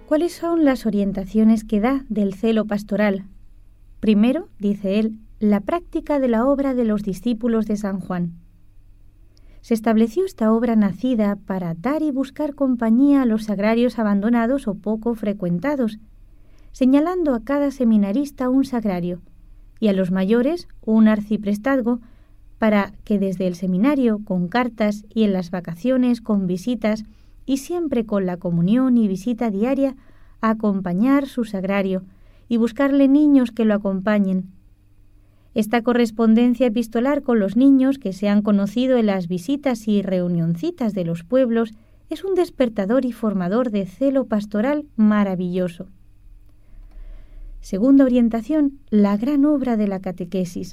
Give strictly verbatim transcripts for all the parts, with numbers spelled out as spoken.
¿Cuáles son las orientaciones que da del celo pastoral? Primero, dice él, la práctica de la obra de los discípulos de San Juan. Se estableció esta obra nacida para dar y buscar compañía a los sagrarios abandonados o poco frecuentados, señalando a cada seminarista un sagrario y a los mayores un arciprestazgo, para que desde el seminario, con cartas y en las vacaciones, con visitas y siempre con la comunión y visita diaria, acompañar su sagrario y buscarle niños que lo acompañen. Esta correspondencia epistolar con los niños que se han conocido en las visitas y reunioncitas de los pueblos es un despertador y formador de celo pastoral maravilloso. Segunda orientación, la gran obra de la catequesis.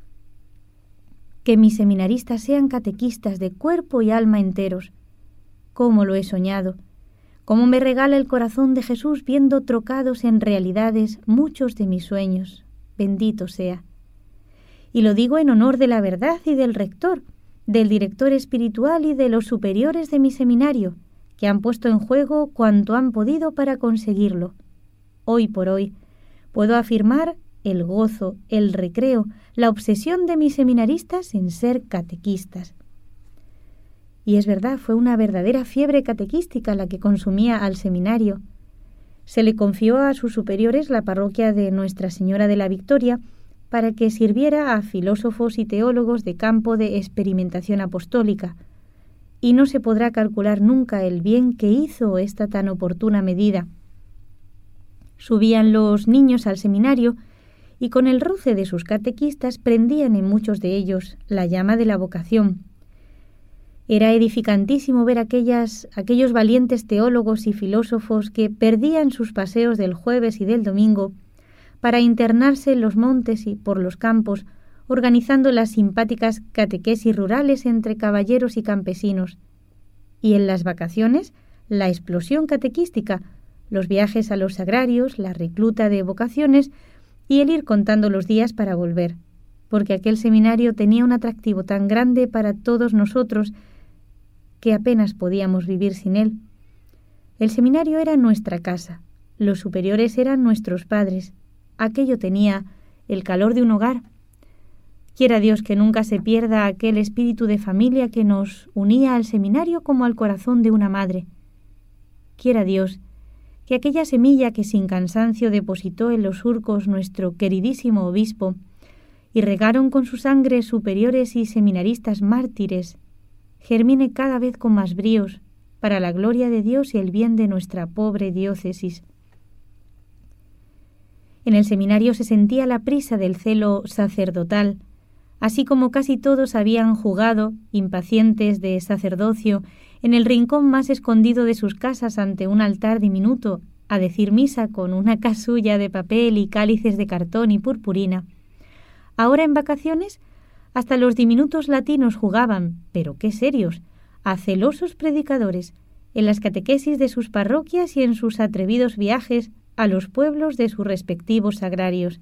Que mis seminaristas sean catequistas de cuerpo y alma enteros. ¿Cómo lo he soñado? ¿Cómo me regala el corazón de Jesús viendo trocados en realidades muchos de mis sueños? Bendito sea. Y lo digo en honor de la verdad y del rector, del director espiritual y de los superiores de mi seminario, que han puesto en juego cuanto han podido para conseguirlo. Hoy por hoy, puedo afirmar el gozo, el recreo, la obsesión de mis seminaristas en ser catequistas. Y es verdad, fue una verdadera fiebre catequística la que consumía al seminario. Se le confió a sus superiores la parroquia de Nuestra Señora de la Victoria para que sirviera a filósofos y teólogos de campo de experimentación apostólica, y no se podrá calcular nunca el bien que hizo esta tan oportuna medida. Subían los niños al seminario y con el roce de sus catequistas prendían en muchos de ellos la llama de la vocación. Era edificantísimo ver aquellas, aquellos valientes teólogos y filósofos que perdían sus paseos del jueves y del domingo para internarse en los montes y por los campos, organizando las simpáticas catequesis rurales entre caballeros y campesinos. Y en las vacaciones, la explosión catequística, los viajes a los sagrarios, la recluta de vocaciones y el ir contando los días para volver, porque aquel seminario tenía un atractivo tan grande para todos nosotros que apenas podíamos vivir sin él. El seminario era nuestra casa, los superiores eran nuestros padres, aquello tenía el calor de un hogar. Quiera Dios que nunca se pierda aquel espíritu de familia que nos unía al seminario como al corazón de una madre. Quiera Dios que aquella semilla que sin cansancio depositó en los surcos nuestro queridísimo obispo y regaron con su sangre superiores y seminaristas mártires, germine cada vez con más bríos para la gloria de Dios y el bien de nuestra pobre diócesis. En el seminario se sentía la prisa del celo sacerdotal, así como casi todos habían jugado, impacientes de sacerdocio, en el rincón más escondido de sus casas ante un altar diminuto, a decir misa con una casulla de papel y cálices de cartón y purpurina. Ahora en vacaciones, hasta los diminutos latinos jugaban, pero qué serios, a celosos predicadores, en las catequesis de sus parroquias y en sus atrevidos viajes a los pueblos de sus respectivos sagrarios.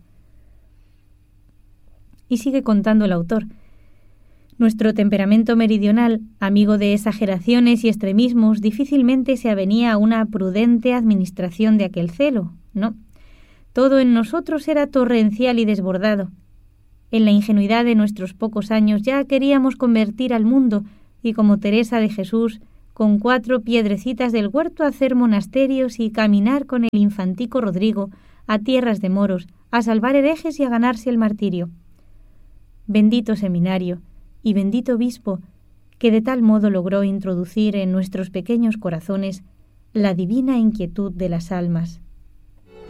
Y sigue contando el autor. Nuestro temperamento meridional, amigo de exageraciones y extremismos, difícilmente se avenía a una prudente administración de aquel celo, ¿no? Todo en nosotros era torrencial y desbordado. En la ingenuidad de nuestros pocos años ya queríamos convertir al mundo y, como Teresa de Jesús, con cuatro piedrecitas del huerto hacer monasterios y caminar con el infantico Rodrigo a tierras de moros, a salvar herejes y a ganarse el martirio. Bendito seminario y bendito obispo, que de tal modo logró introducir en nuestros pequeños corazones la divina inquietud de las almas.